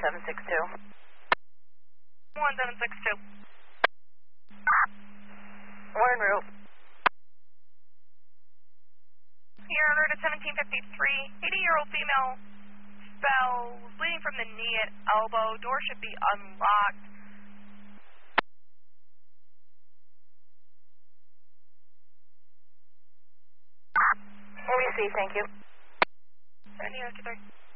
1762. 1762. We're en route. You're en route at 1753. 80-year-old female fell, bleeding from the knee and elbow. Door should be unlocked. We see, thank you. 7053.